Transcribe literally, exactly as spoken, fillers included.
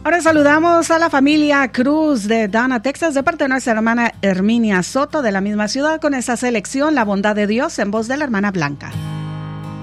Ahora saludamos a la familia Cruz de Dana, Texas, de parte de nuestra hermana Herminia Soto, de la misma ciudad, con esa selección La Bondad de Dios, en voz de la hermana Blanca.